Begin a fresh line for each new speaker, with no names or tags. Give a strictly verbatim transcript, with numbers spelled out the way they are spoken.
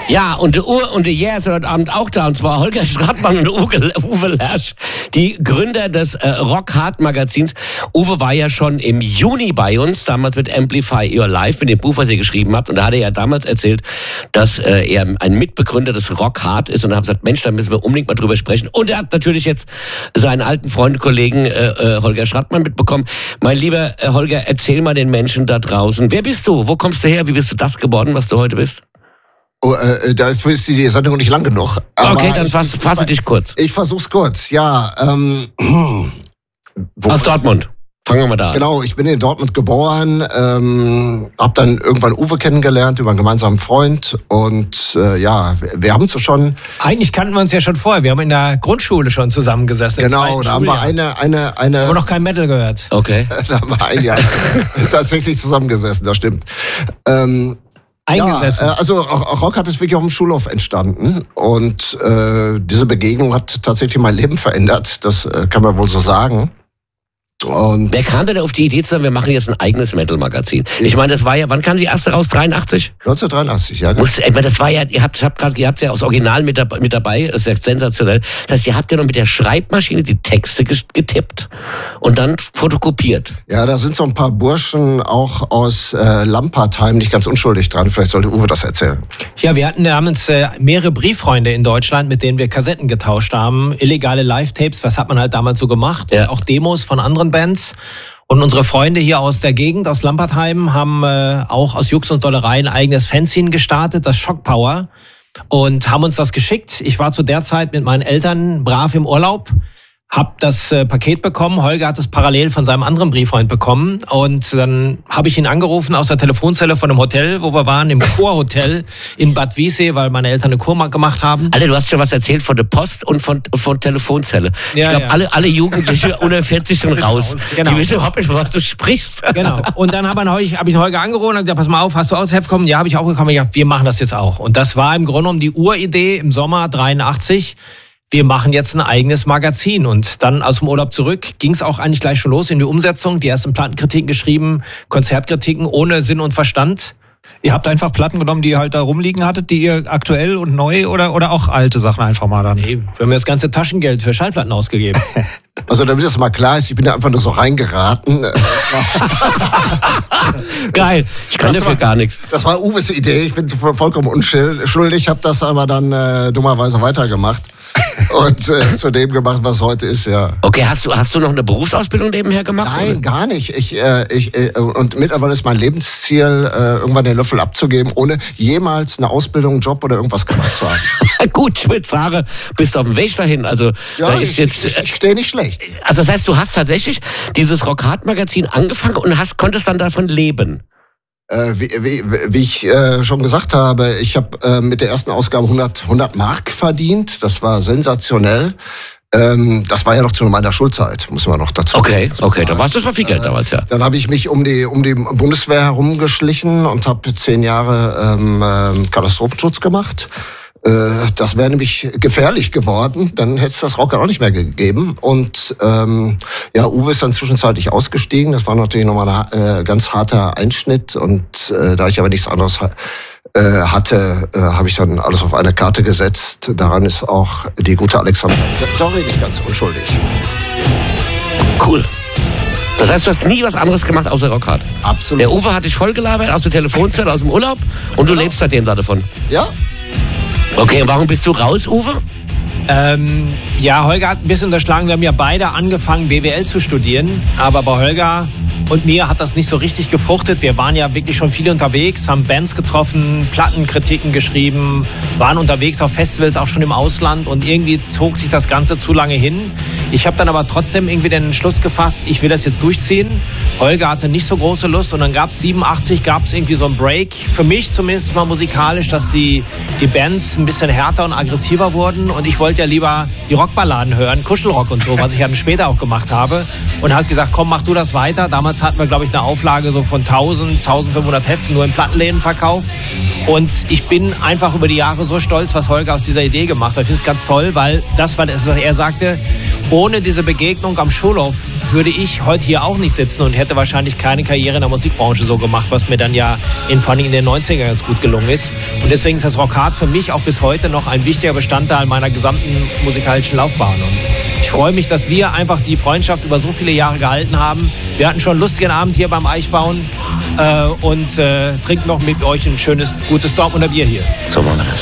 Ja, und der Ur und der Jär ist heute Abend auch da, und zwar Holger Stratmann und Uwe, Uwe Lersch, die Gründer des äh, Rock Hard Magazins. Uwe war ja schon im Juni bei uns, damals mit Amplify Your Life, mit dem Buch, was ihr geschrieben habt. Und da hat er ja damals erzählt, dass äh, er ein Mitbegründer des Rock Hard ist. Und da haben gesagt, Mensch, da müssen wir unbedingt mal drüber sprechen. Und er hat natürlich jetzt seinen alten Freund und Kollegen äh, äh, Holger Stratmann mitbekommen. Mein lieber äh, Holger, erzähl mal den Menschen da draußen, wer bist du? Wo kommst du her? Wie bist du das geworden, was du heute bist?
Oh, äh, dafür ist die Sendung nicht lang genug.
Aber okay, dann fass, fasse dich kurz.
Ich versuch's kurz, ja. Ähm,
Aus Dortmund. Fangen wir mal da an.
Genau, ich bin in Dortmund geboren, ähm, hab dann irgendwann Uwe kennengelernt über einen gemeinsamen Freund und äh, ja, wir, wir haben uns schon...
Eigentlich kannten wir uns ja schon vorher, wir haben in der Grundschule schon zusammengesessen.
Genau, da haben wir eine... eine, eine
aber noch kein Metal gehört.
Okay.
Da haben wir ein Jahr tatsächlich zusammengesessen, das stimmt. Ähm,
Eingesessen.
Ja, also Rock hat es wirklich auf dem Schulhof entstanden und äh, diese Begegnung hat tatsächlich mein Leben verändert, das äh, kann man wohl so sagen. Und
wer kam denn auf die Idee zu sagen, wir machen jetzt ein eigenes Metal-Magazin? Ich meine, das war ja, wann kam die erste raus? dreiundachtzig?
neunzehnhundertdreiundachtzig, ja.
Muss, ich meine, das war ja, ihr habt, habt gerade, ihr habt ja aus Original mit, dabei, mit dabei, das ist ja sensationell. Das heißt, ihr habt ja noch mit der Schreibmaschine die Texte getippt und dann fotokopiert.
Ja, da sind so ein paar Burschen auch aus äh, Lampertheim nicht ganz unschuldig dran. Vielleicht sollte Uwe das erzählen.
Ja, wir hatten damals äh, mehrere Brieffreunde in Deutschland, mit denen wir Kassetten getauscht haben. Illegale Live-Tapes, was hat man halt damals so gemacht? Ja. Auch Demos von anderen Bands. Und unsere Freunde hier aus der Gegend, aus Lampertheim, haben äh, auch aus Jux und Dollerei ein eigenes Fanzine gestartet, das Shock Power, und haben uns das geschickt. Ich war zu der Zeit mit meinen Eltern brav im Urlaub, hab das äh, Paket bekommen. Holger hat es parallel von seinem anderen Brieffreund bekommen. Und dann habe ich ihn angerufen aus der Telefonzelle von einem Hotel, wo wir waren, im Kurhotel in Bad Wiessee, weil meine Eltern eine Kur gemacht haben.
Alter, du hast schon was erzählt von der Post und von, von Telefonzelle.
Ja,
ich glaube,
ja.
alle, alle Jugendliche unter vierzig sind raus.
Genau.
Die wissen überhaupt nicht, was du sprichst.
Genau. Und dann habe hab ich Holger angerufen und gesagt, pass mal auf, hast du auch das Heft bekommen? Ja, habe ich auch bekommen. Ja, wir machen das jetzt auch. Und das war im Grunde genommen die Uridee im Sommer dreiundachtzig. Wir machen jetzt ein eigenes Magazin. Und dann aus dem Urlaub zurück ging es auch eigentlich gleich schon los in die Umsetzung. Die ersten Plattenkritiken geschrieben, Konzertkritiken ohne Sinn und Verstand.
Ihr habt einfach Platten genommen, die ihr halt da rumliegen hattet, die ihr aktuell und neu oder, oder auch alte Sachen einfach mal dann?
Nee, wir haben das ganze Taschengeld für Schallplatten ausgegeben.
Also damit das mal klar ist, ich bin da einfach nur so reingeraten.
Geil, ich kann dafür gar nichts.
Das war Uwes Idee, ich bin vollkommen unschuldig, habe das aber dann äh, dummerweise weitergemacht. Und äh, zu dem gemacht, was heute ist, ja.
Okay, hast du, hast du noch eine Berufsausbildung nebenher gemacht?
Nein,
oder?
gar nicht. Ich, äh, ich, äh, und mittlerweile ist mein Lebensziel, äh, irgendwann den Löffel abzugeben, ohne jemals eine Ausbildung, einen Job oder irgendwas gemacht zu haben.
Gut, Schmidt-Sare, bist auf dem Weg dahin. Also,
ja,
da ist
ich,
jetzt,
ich, ich stehe nicht schlecht.
Also das heißt, du hast tatsächlich dieses Rock Hard Magazin angefangen und hast, konntest dann davon leben?
Äh, wie, wie, wie ich äh, schon gesagt habe, ich habe äh, mit der ersten Ausgabe hundert, hundert Mark verdient. Das war sensationell. Ähm, das war ja noch zu meiner Schulzeit, muss man noch dazu sagen.
Okay, okay, da warst du, das war viel Geld äh, damals, ja.
Dann habe ich mich um die um die Bundeswehr herumgeschlichen und habe zehn Jahre ähm, äh, Katastrophenschutz gemacht. Das wäre nämlich gefährlich geworden, dann hätte es das Rock auch nicht mehr gegeben. Und ähm, ja, Uwe ist dann zwischenzeitlich ausgestiegen. Das war natürlich nochmal ein äh, ganz harter Einschnitt. Und äh, da ich aber nichts anderes äh, hatte, äh, habe ich dann alles auf eine Karte gesetzt. Daran ist auch die gute Alexandra Dori nicht ganz unschuldig.
Cool. Das heißt, du hast nie was anderes gemacht außer Rock Hard?
Absolut.
Der Uwe hat dich vollgelabert aus der Telefonzelle, aus dem Urlaub und du
genau.
lebst seitdem davon?
Ja.
Okay, und warum bist du raus, Uwe?
Ähm, ja, Holger hat ein bisschen unterschlagen. Wir haben ja beide angefangen, B W L zu studieren. Aber bei Holger und mir hat das nicht so richtig gefruchtet. Wir waren ja wirklich schon viel unterwegs, haben Bands getroffen, Plattenkritiken geschrieben, waren unterwegs auf Festivals, auch schon im Ausland. Und irgendwie zog sich das Ganze zu lange hin. Ich habe dann aber trotzdem irgendwie den Entschluss gefasst, ich will das jetzt durchziehen. Holger hatte nicht so große Lust und dann gab es siebenundachtzig, gab es irgendwie so einen Break, für mich zumindest mal musikalisch, dass die, die Bands ein bisschen härter und aggressiver wurden und ich wollte ja lieber die Rockballaden hören, Kuschelrock und so, was ich dann später auch gemacht habe und hat gesagt, komm, mach du das weiter. Damals hatten wir, glaube ich, eine Auflage so von tausend, tausendfünfhundert Heften nur in Plattenläden verkauft und ich bin einfach über die Jahre so stolz, was Holger aus dieser Idee gemacht hat. Ich finde es ganz toll, weil das war das, was er sagte, ohne diese Begegnung am Schulhof würde ich heute hier auch nicht sitzen und hätte wahrscheinlich keine Karriere in der Musikbranche so gemacht, was mir dann ja in, vor allem in den neunzigern ganz gut gelungen ist. Und deswegen ist das Rock Hard für mich auch bis heute noch ein wichtiger Bestandteil meiner gesamten musikalischen Laufbahn. Und ich freue mich, dass wir einfach die Freundschaft über so viele Jahre gehalten haben. Wir hatten schon einen lustigen Abend hier beim Eichbauen äh, und äh, trinken noch mit euch ein schönes, gutes Dortmunder Bier hier.
So machen wir das.